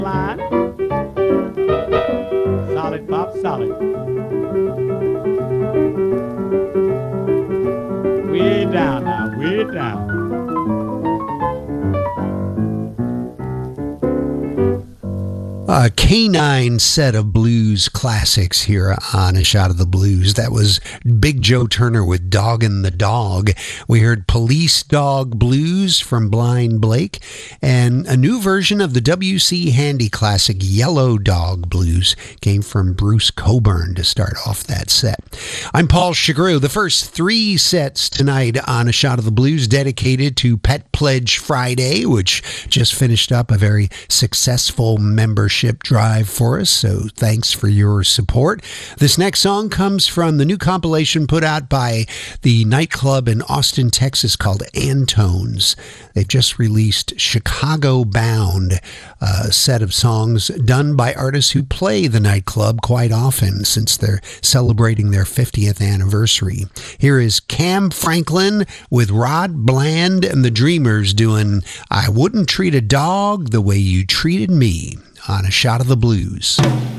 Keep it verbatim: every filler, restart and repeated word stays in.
slide. Solid, pop, solid. Way down now, way down. A canine set of blues classics here on A Shot of the Blues. That was Big Joe Turner with Doggin' the Dog. We heard Police Dog Blues from Blind Blake, and a new version of the W C Handy classic Yellow Dog Blues came from Bruce Coburn to start off that set. I'm Paul Chagreau. The first three sets tonight on A Shot of the Blues dedicated to Pet Pledge Friday, which just finished up a very successful membership drive for us, so thanks for your support. This next song comes from the new compilation put out by the nightclub in Austin, Texas called Antones. They've just released Chicago Bound, a set of songs done by artists who play the nightclub quite often since they're celebrating their fiftieth anniversary. Here is Cam Franklin with Rod Bland and the Dreamers doing I Wouldn't Treat a Dog the Way You Treated Me on A Shot of the Blues.